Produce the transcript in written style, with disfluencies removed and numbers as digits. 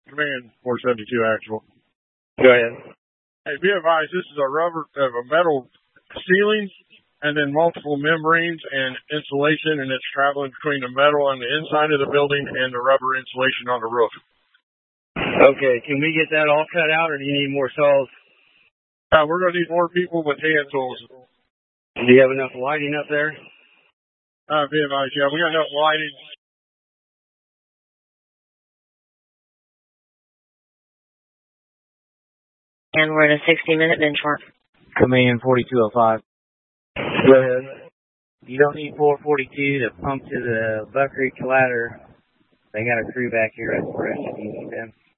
Command 472 actual. Go ahead. Hey, be advised, this is a metal ceiling and then multiple membranes and insulation, and it's traveling between the metal on the inside of the building and the rubber insulation on the roof. Okay, can we get that all cut out, or do you need more saws? We're going to need more people with hand tools. Do you have enough lighting up there? Be advised, yeah, we got enough lighting. And we're at a 60-minute benchmark. Command 4205. Go ahead. You don't need 442 to pump to the Buck Creek ladder. They got a crew back here at the rest if you need them.